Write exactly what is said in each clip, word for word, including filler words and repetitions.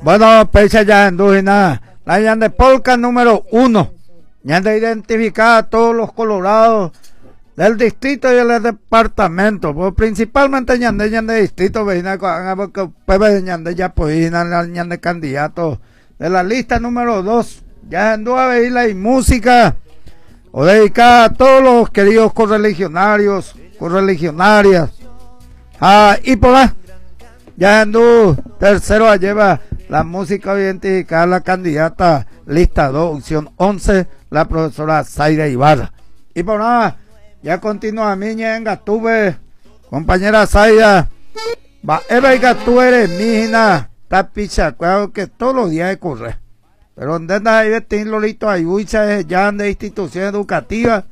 Bueno, pese ya en Dujina, la Yande Polka número uno. Yande identificar a todos los colorados del distrito y del departamento, pues principalmente Yande Yande distrito, vecina, porque Pepe Yande ya pues Yande candidato de la lista número dos. Ya en Dujina y música, o dedicada a todos los queridos correligionarios, correligionarias. Ah, y por ahí, ya en Du, tercero lleva la música identificada a la candidata lista dos, opción once, la profesora Zaira Ibarra. Y por nada, ya continúa mi en Gatube, compañera Zaira, va, Eva y Gatube eres mijina, tapicha, cuidado que todos los días de correr. Pero donde anda ahí vestir Lolito Ayuicha, ya de institución educativa,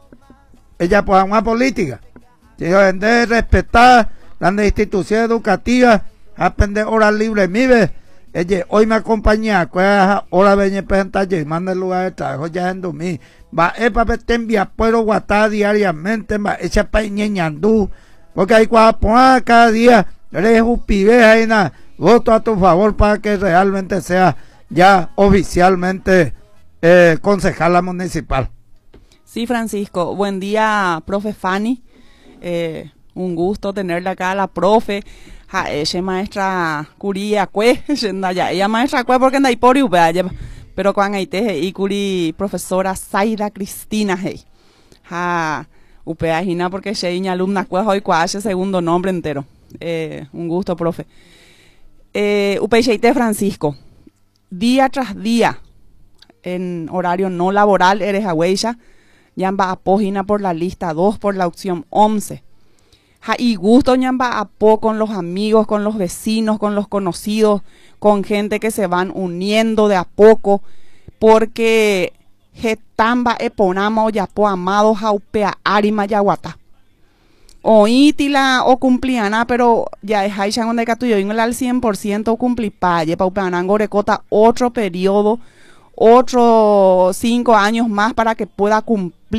ella pues una política. Si de respetar las instituciones educativas, aprender horas libres, mire, ella hoy me acompaña, cuál hora venir presentar y manda el lugar de trabajo ya en domingo. Va, es para que te envía puedo guatar diariamente, va, echa para ñeñandú, porque hay cuando poner cada día, eres un pibe ahí nada, voto a tu favor para que realmente sea ya oficialmente eh, concejala municipal. Sí, Francisco, buen día, profe Fanny, eh, un gusto tenerla acá, la profe. Ja, ella maestra curía cue, ella maestra cue porque anda por pero cuando hay te y curi profesora Zaira Cristina hey. Ja, upea hina porque ella alumna cue hoy cuache segundo nombre entero. Eh, un gusto, profe. Eh, upecheite Francisco. Día tras día en horario no laboral eres agüeya, yamba apógina por la lista dos por la opción once. Ja, y gusto ñamba a po con los amigos, con los vecinos, con los conocidos, con gente que se van uniendo de a poco, porque getamba eponama o yapo amado jaupea arima yaguata. O itila o cumpliana, pero ya es haichan donde catuyo al cien por ciento cumplipaye, paupeanango recota otro periodo, otros cinco años más para que pueda cumplir.